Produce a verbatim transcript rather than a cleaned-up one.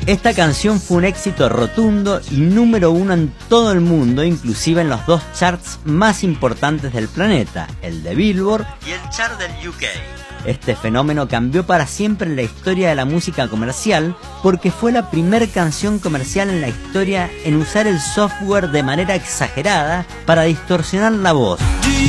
Esta canción fue un éxito rotundo y número uno en todo el mundo, inclusive en los dos charts más importantes del planeta, el de Billboard y el chart del U K. Este fenómeno cambió para siempre la historia de la música comercial porque fue la primera canción comercial en la historia en usar el software de manera exagerada para distorsionar la voz.